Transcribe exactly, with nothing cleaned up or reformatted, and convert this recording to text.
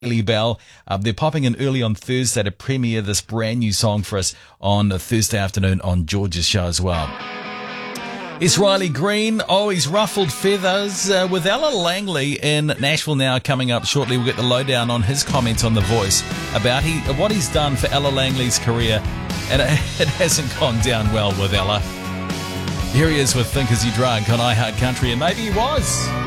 Hayley Bell. Uh, they're popping in early on Thursday to premiere this brand new song for us on a Thursday afternoon on George's show as well. It's Riley Green. Oh, he's ruffled feathers uh, with Ella Langley in Nashville now coming up shortly. We'll get the lowdown on his comments on The Voice about he, what he's done for Ella Langley's career, and it, it hasn't gone down well with Ella. Here he is with Think Is You Drunk on iHeart Country, and maybe he was.